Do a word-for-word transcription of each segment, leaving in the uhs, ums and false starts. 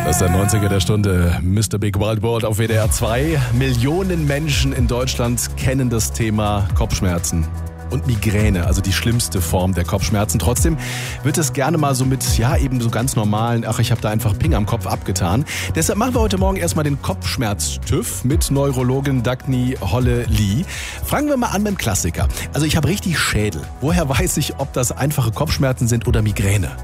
Das ist der neunziger der Stunde, Mister Big Wild World auf W D R zwei. Millionen Menschen in Deutschland kennen das Thema Kopfschmerzen und Migräne, also die schlimmste Form der Kopfschmerzen. Trotzdem wird es gerne mal so mit, ja, eben so ganz normalen, ach, ich habe da einfach Ping am Kopf abgetan. Deshalb machen wir heute Morgen erstmal den Kopfschmerz-TÜV mit Neurologin Dagny Holle-Lee. Fangen wir mal an mit dem Klassiker. Also ich habe richtig Schädel. Woher weiß ich, ob das einfache Kopfschmerzen sind oder Migräne?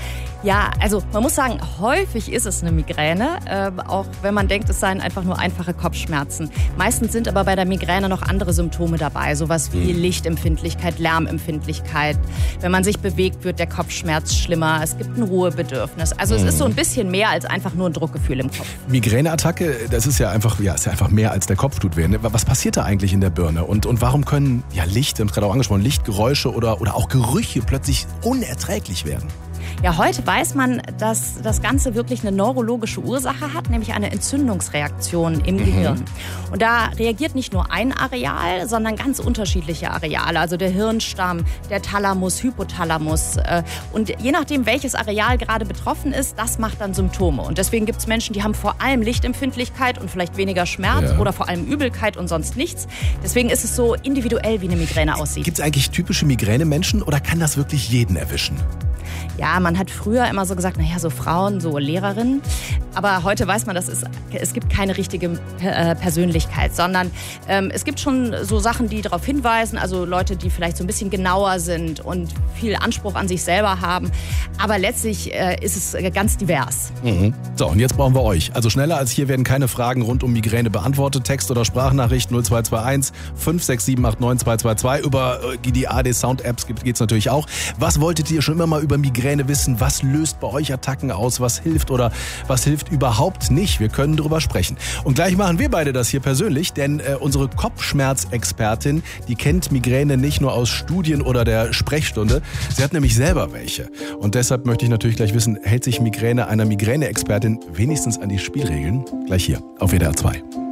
Ja, also man muss sagen, häufig ist es eine Migräne, äh, auch wenn man denkt, es seien einfach nur einfache Kopfschmerzen. Meistens sind aber bei der Migräne noch andere Symptome dabei, sowas wie mhm. Lichtempfindlichkeit, Lärmempfindlichkeit. Wenn man sich bewegt, wird der Kopfschmerz schlimmer. Es gibt ein Ruhebedürfnis. Also mhm. es ist so ein bisschen mehr als einfach nur ein Druckgefühl im Kopf. Migräneattacke, das ist ja einfach, ja, ist ja einfach mehr als der Kopf tut weh. Was passiert da eigentlich in der Birne? Und, und warum können ja Licht, wir haben es gerade auch angesprochen, Lichtgeräusche oder, oder auch Gerüche plötzlich unerträglich werden? Ja, heute weiß man, dass das Ganze wirklich eine neurologische Ursache hat, nämlich eine Entzündungsreaktion im mhm. Gehirn. Und da reagiert nicht nur ein Areal, sondern ganz unterschiedliche Areale. Also der Hirnstamm, der Thalamus, Hypothalamus. Und je nachdem, welches Areal gerade betroffen ist, das macht dann Symptome. Und deswegen gibt es Menschen, die haben vor allem Lichtempfindlichkeit und vielleicht weniger Schmerz ja. oder vor allem Übelkeit und sonst nichts. Deswegen ist es so individuell, wie eine Migräne aussieht. Gibt es eigentlich typische Migränemenschen oder kann das wirklich jeden erwischen? Ja, man hat früher immer so gesagt, naja, so Frauen, so Lehrerinnen. Aber heute weiß man, dass es, es gibt keine richtige äh, Persönlichkeit, sondern ähm, es gibt schon so Sachen, die darauf hinweisen, also Leute, die vielleicht so ein bisschen genauer sind und viel Anspruch an sich selber haben. Aber letztlich äh, ist es ganz divers. Mhm. So, und jetzt brauchen wir euch. Also schneller als hier werden keine Fragen rund um Migräne beantwortet. Text- oder Sprachnachricht null zwei zwei eins fünf sechs sieben acht neun zwei zwei zwei. Über die A D Sound Apps geht es natürlich auch. Was wolltet ihr schon immer mal über Migräne wissen? Was löst bei euch Attacken aus? Was hilft oder was hilft überhaupt nicht? Wir können drüber sprechen. Und gleich machen wir beide das hier persönlich, denn äh, unsere Kopfschmerzexpertin, die kennt Migräne nicht nur aus Studien oder der Sprechstunde. Sie hat nämlich selber welche. Und deshalb möchte ich natürlich gleich wissen, hält sich Migräne einer Migräne-Expertin wenigstens an die Spielregeln? Gleich hier auf W D R zwei.